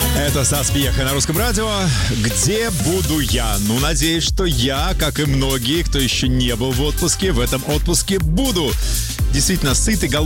Это Стас Пьеха на Русском радио. Где буду я? Ну, надеюсь, что я, как и многие, кто еще не был в отпуске, в этом отпуске буду. Действительно, сытый, голодный